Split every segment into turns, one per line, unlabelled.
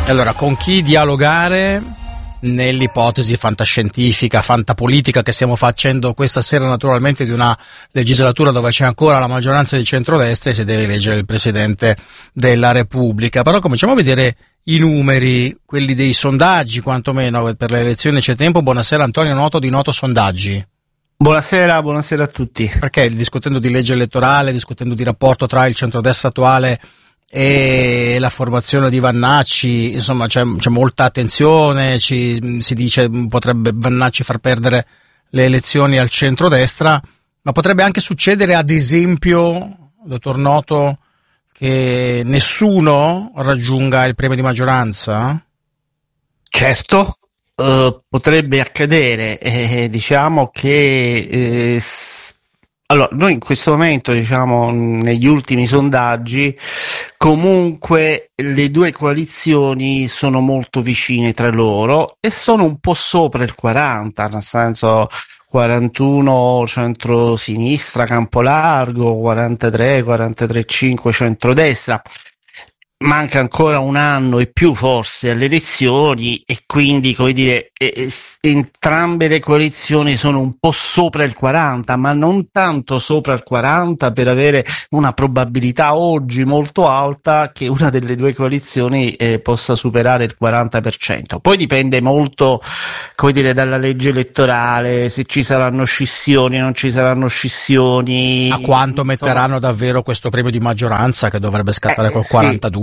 Allora, con chi dialogare nell'ipotesi fantascientifica, fantapolitica che stiamo facendo questa sera, naturalmente, di una legislatura dove c'è ancora la maggioranza di centrodestra e si deve eleggere il Presidente della Repubblica. Però cominciamo a vedere i numeri, quelli dei sondaggi, quantomeno per le elezioni c'è tempo. Buonasera Antonio Noto di Noto Sondaggi.
Buonasera a tutti.
Perché discutendo di legge elettorale, discutendo di rapporto tra il centrodestra attuale e la formazione di Vannacci, insomma c'è molta attenzione, si dice potrebbe Vannacci far perdere le elezioni al centrodestra, ma potrebbe anche succedere, ad esempio, dottor Noto, che nessuno raggiunga il premio di maggioranza?
Certo, potrebbe accadere, diciamo che allora, noi in questo momento, diciamo, negli ultimi sondaggi, comunque le due coalizioni sono molto vicine tra loro e sono un po' sopra il 40, nel senso 41 centro-sinistra, Campolargo, 43,5 centrodestra. Manca ancora un anno e più forse alle elezioni e quindi, come dire, entrambe le coalizioni sono un po' sopra il 40, ma non tanto sopra il 40 per avere una probabilità oggi molto alta che una delle due coalizioni possa superare il 40%. Poi dipende molto, come dire, dalla legge elettorale, se ci saranno scissioni, non ci saranno scissioni.
A quanto metteranno davvero questo premio di maggioranza che dovrebbe scattare col 42%?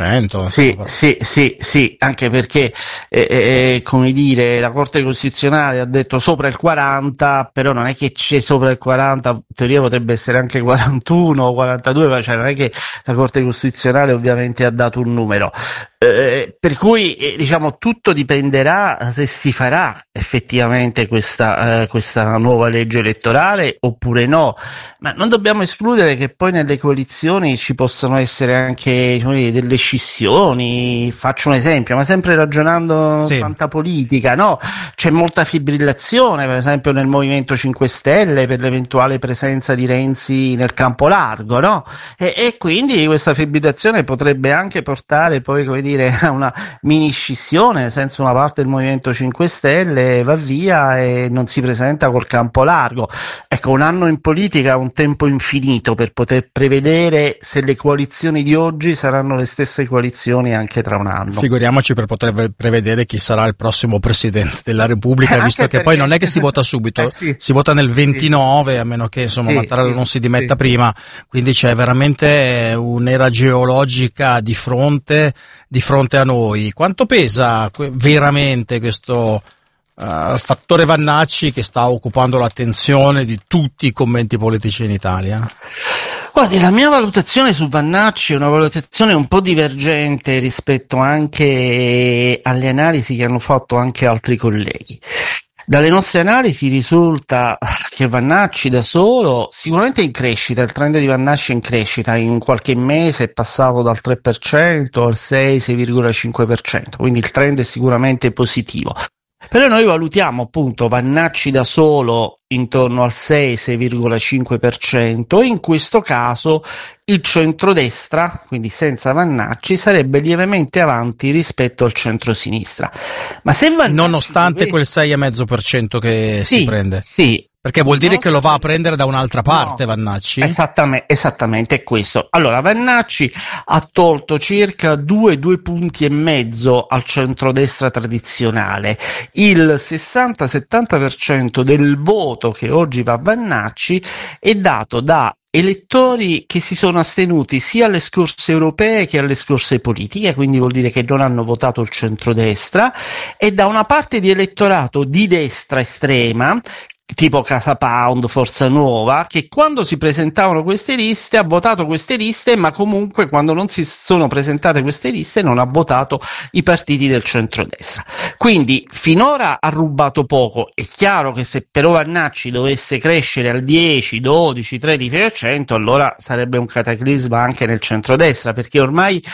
Sì, anche perché come dire, la Corte Costituzionale ha detto sopra il 40, però non è che c'è sopra il 40, in teoria potrebbe essere anche 41 o 42, ma cioè non è che la Corte Costituzionale ovviamente ha dato un numero. Per cui diciamo tutto dipenderà se si farà effettivamente questa nuova legge elettorale oppure no, ma non dobbiamo escludere che poi nelle coalizioni ci possano essere anche delle scissioni. Faccio un esempio, ma sempre ragionando fantapolitica, no? C'è molta fibrillazione, per esempio nel Movimento 5 Stelle per l'eventuale presenza di Renzi nel campo largo, no? E quindi questa fibrillazione potrebbe anche portare poi, come dire, a una mini scissione, nel senso una parte del Movimento 5 Stelle va via e non si presenta col campo largo. Ecco, un anno in politica è un tempo infinito per poter prevedere se le coalizioni di oggi saranno le stesse coalizioni anche tra un anno.
Figuriamoci per poter prevedere chi sarà il prossimo Presidente della Repubblica, visto che poi non è che si vota subito, si vota nel 29, a meno che insomma Mattarella non si dimetta prima, quindi c'è veramente un'era geologica di fronte a noi. Quanto pesa veramente questo fattore Vannacci che sta occupando l'attenzione di tutti i commenti politici in Italia?
Guardi, la mia valutazione su Vannacci è una valutazione un po' divergente rispetto anche alle analisi che hanno fatto anche altri colleghi. Dalle nostre analisi risulta che Vannacci da solo sicuramente è in crescita, il trend di Vannacci è in crescita, in qualche mese è passato dal 3% al 6,5%, quindi il trend è sicuramente positivo. Però noi valutiamo appunto Vannacci da solo intorno al 6,5% e in questo caso il centrodestra, quindi senza Vannacci, sarebbe lievemente avanti rispetto al centrosinistra. Ma se Vannacci
nonostante quel 6,5% che si prende?
Sì.
Perché vuol dire che lo va a prendere da un'altra parte, no, Vannacci?
Esattamente è questo. Allora, Vannacci ha tolto circa 2 punti e mezzo al centrodestra tradizionale. Il 60-70% del voto che oggi va a Vannacci è dato da elettori che si sono astenuti sia alle scorse europee che alle scorse politiche, quindi vuol dire che non hanno votato il centrodestra, e da una parte di elettorato di destra estrema tipo Casa Pound, Forza Nuova, che quando si presentavano queste liste ha votato queste liste, ma comunque quando non si sono presentate queste liste non ha votato i partiti del centrodestra. Quindi finora ha rubato poco. È chiaro che se però Vannacci dovesse crescere al 10, 12, 13%, allora sarebbe un cataclisma anche nel centrodestra, perché ormai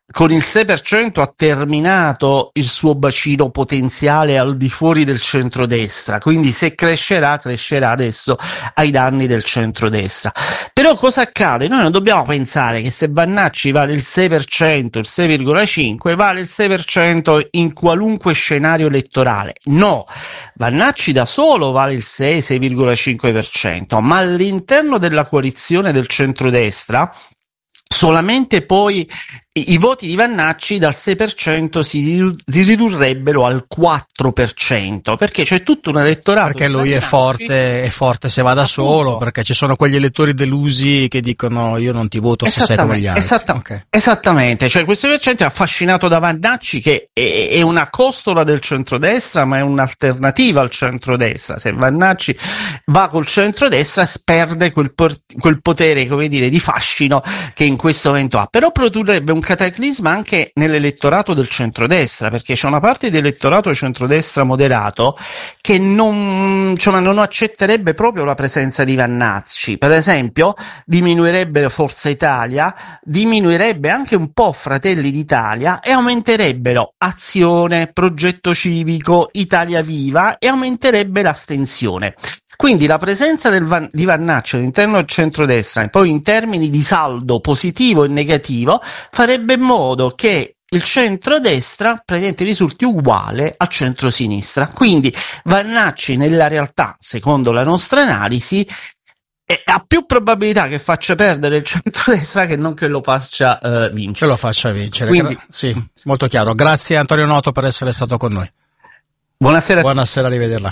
con il 6% ha terminato il suo bacino potenziale al di fuori del centrodestra, quindi se crescerà adesso ai danni del centrodestra. Però cosa accade? Noi non dobbiamo pensare che se Vannacci vale il 6%, il 6,5%, vale il 6% in qualunque scenario elettorale. No, Vannacci da solo vale il 6,5%, ma all'interno della coalizione del centrodestra solamente poi i voti di Vannacci dal 6% si ridurrebbero al 4%, perché c'è tutto un elettorato.
Perché lui è forte se va da solo, perché ci sono quegli elettori delusi che dicono io non ti voto se sei come gli altri.
Esattamente, cioè questo percento è affascinato da Vannacci, che è una costola del centrodestra, ma è un'alternativa al centrodestra. Se Vannacci va col centrodestra perde quel potere, come dire, di fascino che in questo momento ha, però produrrebbe un cataclisma anche nell'elettorato del centrodestra, perché c'è una parte di elettorato centrodestra moderato che non accetterebbe proprio la presenza di Vannacci. Per esempio diminuirebbe Forza Italia, diminuirebbe anche un po' Fratelli d'Italia e aumenterebbero Azione, Progetto Civico, Italia Viva e aumenterebbe l'astensione. Quindi la presenza di Vannacci all'interno del centrodestra e poi in termini di saldo positivo e negativo farebbe in modo che il centrodestra praticamente risulti uguale al centrosinistra. Quindi Vannacci nella realtà, secondo la nostra analisi, ha più probabilità che faccia perdere il centrodestra che non che lo faccia vincere.
Che lo faccia vincere.
Quindi,
sì, molto chiaro. Grazie Antonio Noto per essere stato con noi.
Buonasera.
Buonasera, arrivederla.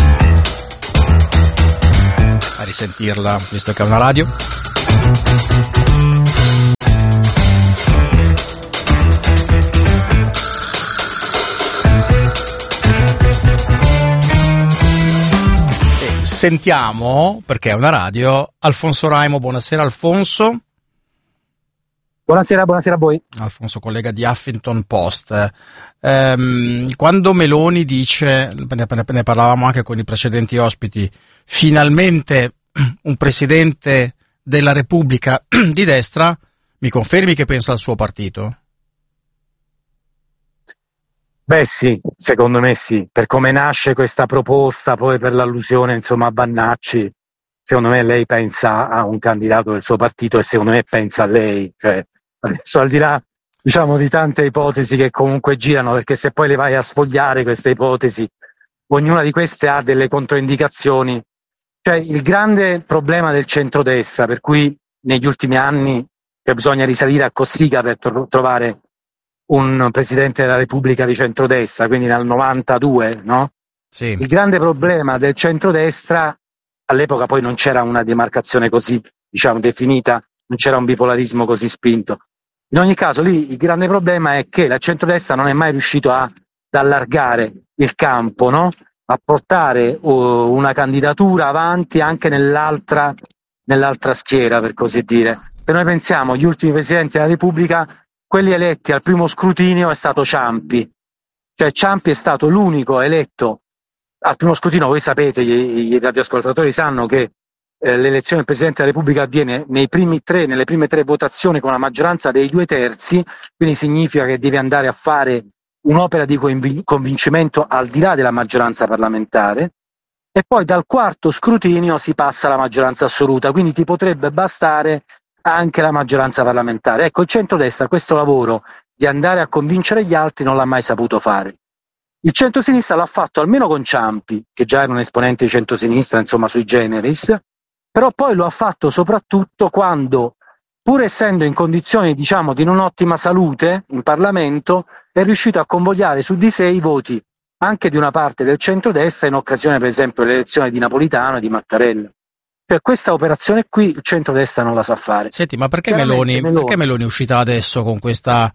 A risentirla, visto che è una radio. Sentiamo, perché è una radio, Alfonso Raimo. Buonasera Alfonso.
Buonasera a voi.
Alfonso, collega di Huffington Post. Quando Meloni dice, ne parlavamo anche con i precedenti ospiti, finalmente un presidente della Repubblica di destra, mi confermi che pensa al suo partito?
Beh sì, secondo me sì, per come nasce questa proposta, poi per l'allusione insomma a Vannacci, secondo me lei pensa a un candidato del suo partito e secondo me pensa a lei, cioè adesso al di là diciamo di tante ipotesi che comunque girano, perché se poi le vai a sfogliare queste ipotesi, ognuna di queste ha delle controindicazioni. Cioè il grande problema del centrodestra, per cui negli ultimi anni bisogna risalire a Cossiga per trovare un presidente della Repubblica di centrodestra, quindi nel 92, no?
Sì.
Il grande problema del centrodestra, all'epoca poi non c'era una demarcazione così, diciamo, definita, non c'era un bipolarismo così spinto. In ogni caso lì il grande problema è che la centrodestra non è mai riuscito ad allargare il campo, no? A portare una candidatura avanti anche nell'altra schiera, per così dire. Se noi pensiamo agli ultimi presidenti della Repubblica, quelli eletti al primo scrutinio è stato Ciampi, cioè Ciampi è stato l'unico eletto al primo scrutinio. Voi sapete, i radioascoltatori sanno che l'elezione del Presidente della Repubblica avviene nelle prime tre votazioni con la maggioranza dei 2/3, quindi significa che devi andare a fare un'opera di convincimento al di là della maggioranza parlamentare, e poi dal quarto scrutinio si passa alla maggioranza assoluta, quindi ti potrebbe bastare anche la maggioranza parlamentare. Ecco, il centrodestra questo lavoro di andare a convincere gli altri non l'ha mai saputo fare. Il centrosinistra l'ha fatto almeno con Ciampi, che già era un esponente di centrosinistra, insomma sui generis, però poi lo ha fatto soprattutto quando, pur essendo in condizioni diciamo di non ottima salute in Parlamento, è riuscito a convogliare su di sé i voti anche di una parte del centrodestra in occasione per esempio dell'elezione di Napolitano e di Mattarella. Cioè questa operazione qui il centrodestra non la sa fare.
Senti, ma perché Meloni è uscita adesso con questa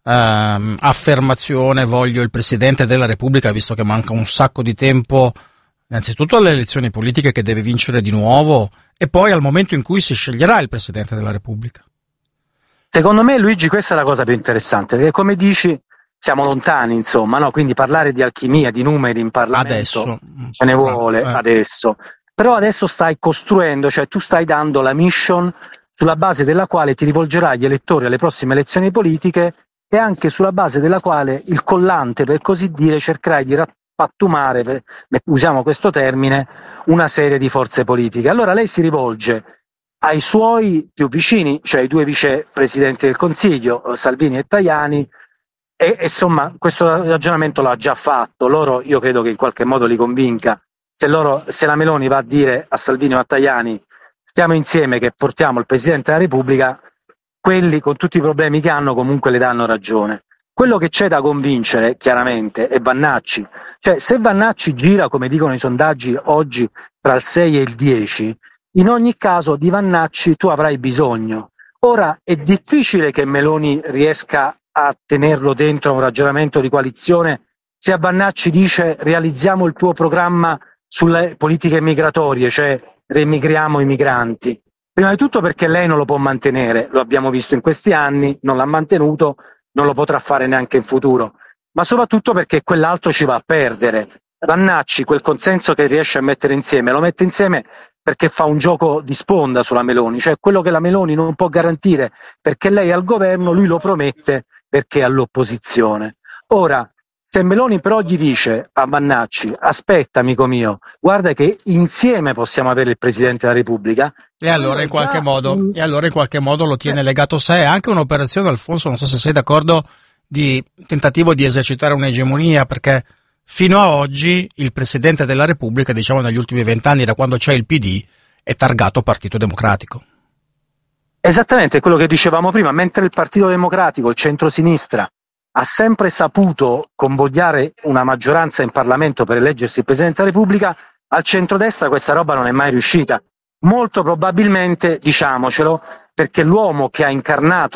affermazione voglio il Presidente della Repubblica, visto che manca un sacco di tempo innanzitutto alle elezioni politiche che deve vincere di nuovo e poi al momento in cui si sceglierà il Presidente della Repubblica?
Secondo me, Luigi, questa è la cosa più interessante, perché come dici siamo lontani, insomma, no? Quindi parlare di alchimia, di numeri in Parlamento
adesso
ce ne vuole adesso. Però adesso stai costruendo, cioè tu stai dando la mission sulla base della quale ti rivolgerai agli elettori alle prossime elezioni politiche e anche sulla base della quale il collante, per così dire, cercherai di pattumare, usiamo questo termine, una serie di forze politiche. Allora lei si rivolge ai suoi più vicini, cioè ai due vicepresidenti del Consiglio, Salvini e Tajani, e insomma questo ragionamento l'ha già fatto. Loro, io credo che in qualche modo li convinca. Se la Meloni va a dire a Salvini o a Tajani stiamo insieme che portiamo il Presidente della Repubblica, quelli con tutti i problemi che hanno comunque le danno ragione. Quello che c'è da convincere chiaramente è Vannacci, cioè se Vannacci gira, come dicono i sondaggi oggi, tra il 6 e il 10, in ogni caso di Vannacci tu avrai bisogno. Ora è difficile che Meloni riesca a tenerlo dentro un ragionamento di coalizione se a Vannacci dice realizziamo il tuo programma sulle politiche migratorie, cioè riemigriamo i migranti. Prima di tutto perché lei non lo può mantenere, lo abbiamo visto in questi anni, non l'ha mantenuto, non lo potrà fare neanche in futuro, ma soprattutto perché quell'altro ci va a perdere. Vannacci quel consenso che riesce a mettere insieme, lo mette insieme perché fa un gioco di sponda sulla Meloni, cioè quello che la Meloni non può garantire perché lei è al governo, lui lo promette perché è all'opposizione. Ora, se Meloni però gli dice a Vannacci aspetta amico mio, guarda che insieme possiamo avere il Presidente della Repubblica,
e allora in qualche modo lo tiene legato a sé. È anche un'operazione, Alfonso, non so se sei d'accordo, di tentativo di esercitare un'egemonia, perché fino a oggi il Presidente della Repubblica, diciamo negli ultimi 20 anni, da quando c'è il PD, è targato Partito Democratico.
Esattamente quello che dicevamo prima, mentre il Partito Democratico, il centrosinistra, ha sempre saputo convogliare una maggioranza in Parlamento per eleggersi il Presidente della Repubblica, al centrodestra questa roba non è mai riuscita. Molto probabilmente, diciamocelo, perché l'uomo che ha incarnato